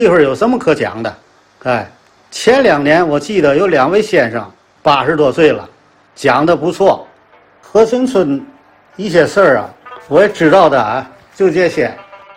地方有什么可讲的？前2年我记得有2位先生80多岁了，讲的不错。和平村一些事儿我也知道的就这些。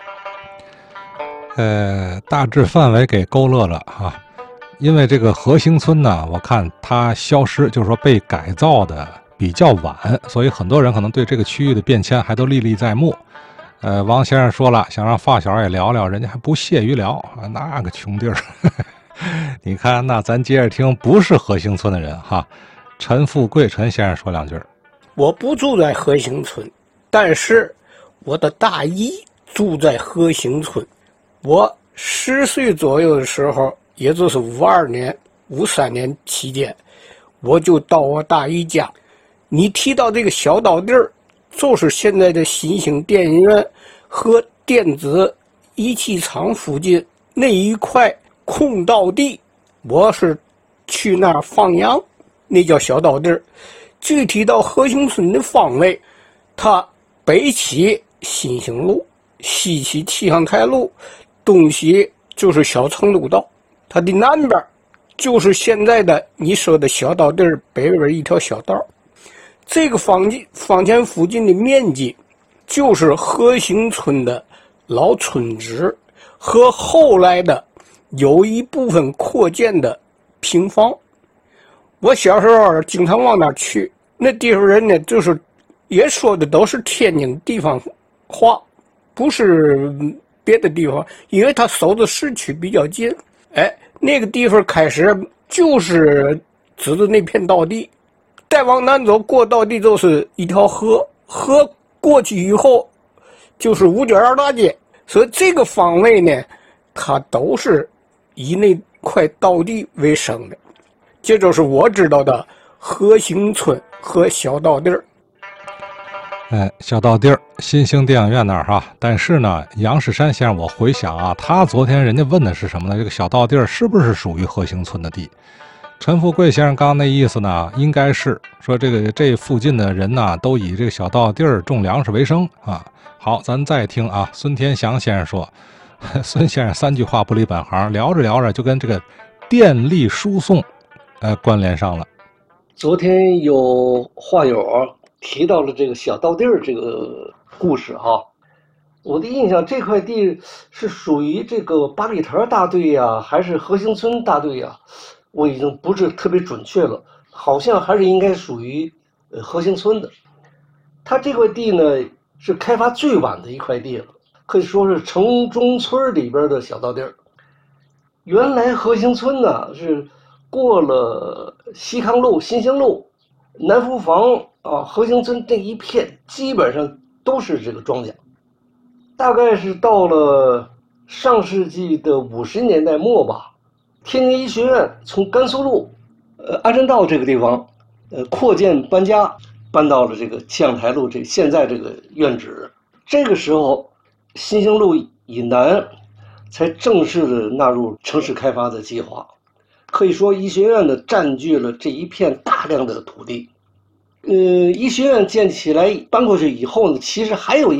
大致范围给勾勒了啊。因为这个和兴村呢，我看它消失，就是说被改造的比较晚，所以很多人可能对这个区域的变迁还都历历在目。王先生说了，想让发小也聊聊，人家还不屑于聊啊，那个穷地儿。你看，那咱接着听不是和兴村的人哈，陈富贵陈先生说2句。 我不住在和兴村，但是我的大姨住在和兴村。我10岁左右的时候，也就是52年、53年期间，我就到我大姨家。你提到这个小岛地儿，就是现在的新兴电影院和电子仪器厂附近那一块空道地，我是去那儿放羊，那叫小岛地儿。具体到和兴村的方位，它北起新兴路，西起气象台路，东西就是小成都道。它的南边就是现在的你说的小岛地儿北边一条小道。这个坊前附近的面积就是和兴村的老村址和后来的有一部分扩建的平房。我小时候经常往那儿去，那地方人呢，就是也说的都是天津地方话，不是别的地方，因为它守着市区比较近。那个地方开始就是指的那片稻地，再往南走过稻地就是一条河，河过去以后就是592大街，所以这个方位呢，它都是以那块稻地为生的。这就是我知道的和兴村和小稻地儿。 小稻地儿，新兴电影院那儿哈。但是呢，杨世山先生，我回想啊，他昨天人家问的是什么呢？这个小稻地儿是不是属于和兴村的地？陈富贵先生刚刚那意思呢，应该是说这附近的人呢，都以这个小稻地儿种粮食为生啊。好，咱再听啊，孙天祥先生说，孙先生3句话不离本行，聊着聊着就跟这个电力输送关联上了。 昨天有话友提到了这个小稻地儿这个故事哈，我的印象这块地是属于这个八里台大队呀，还是和兴村大队呀？我已经不是特别准确了，好像还是应该属于和兴村的。它这块地呢是开发最晚的一块地了，可以说是城中村里边的小稻地儿。原来和兴村呢是过了西康路、新兴路、南福坊和兴村这一片基本上都是这个庄稼。大概是到了上世纪的50年代末吧，天津医学院从甘肃路安山道这个地方扩建搬家，搬到了这个气象台路现在这个院址。这个时候新兴路以南才正式的纳入城市开发的计划。可以说医学院呢占据了这一片大量的土地。医学院建起来搬过去以后呢，其实还有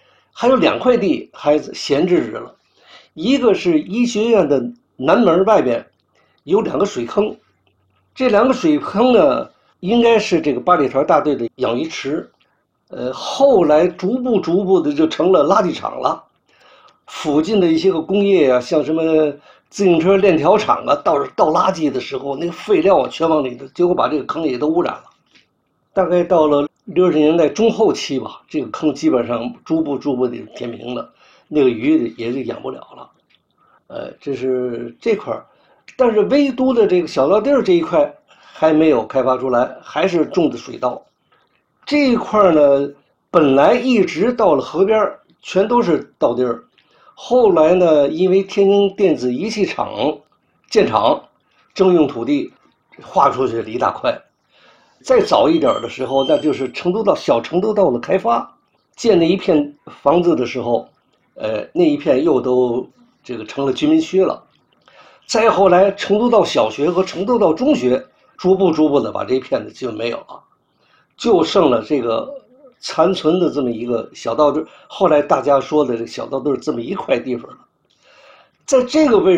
2块地还闲置着了。一个是医学院的南门外边有2个水坑，这2个水坑呢应该是这个八里台大队的养鱼池。后来逐步的就成了垃圾场了。附近的一些个工业啊，像什么自行车链条厂啊，倒垃圾的时候，那个废料全往里头，结果把这个坑也都污染了。大概到了60年代中后期吧，这个坑基本上逐步的填平了，那个鱼也就养不了了。这是这块，但是唯独的这个小稻地儿这一块还没有开发出来，还是种的水稻。这一块呢，本来一直到了河边全都是稻地儿。后来呢，因为天津电子仪器厂建厂，征用土地划出去了一大块。再早一点的时候，那就是小成都道的开发，建那一片房子的时候，那一片又都这个成了居民区了。再后来，成都道小学和成都道中学逐步的把这一片子就没有了，就剩了这个残存的这么一个小稻地，后来大家说的这小稻地这么一块地方了。 在这个位